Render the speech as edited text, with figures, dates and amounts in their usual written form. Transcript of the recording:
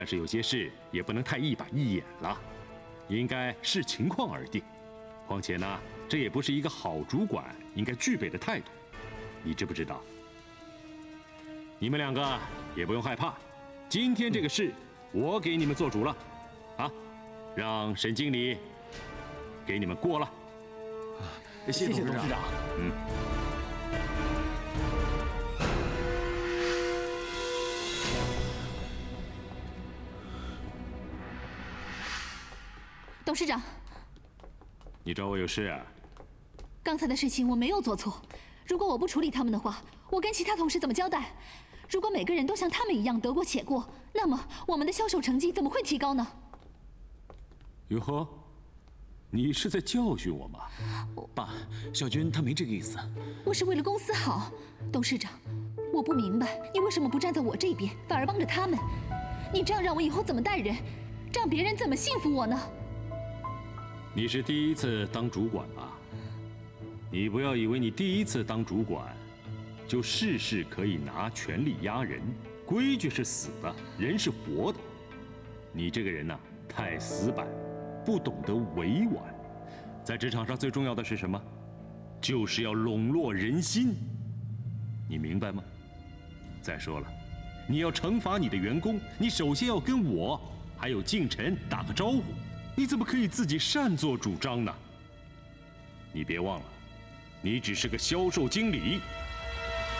但是有些事也不能太一板一眼了，应该视情况而定。况且呢，这也不是一个好主管应该具备的态度，你知不知道？你们两个也不用害怕，今天这个事我给你们做主了，啊，让沈经理给你们过了。 谢谢董事长。 董事长， 你找我有事啊？ 刚才的事情我没有做错，如果我不处理他们的话，我跟其他同事怎么交代？如果每个人都像他们一样得过且过，那么我们的销售成绩怎么会提高呢？ 哟呵，你是在教训我吗？ 爸，小军他没这个意思。 我是为了公司好，董事长，我不明白你为什么不站在我这边，反而帮着他们？你这样让我以后怎么待人？让别人怎么信服我呢？ 你是第一次当主管吧？你不要以为你第一次当主管，就事事可以拿权力压人，规矩是死的，人是活的。你这个人呢，太死板，不懂得委婉。在职场上最重要的是什么？就是要笼络人心。你明白吗？再说了，你要惩罚你的员工，你首先要跟我还有敬晨打个招呼。你怎么可以自己擅作主张呢？你别忘了，你只是个销售经理，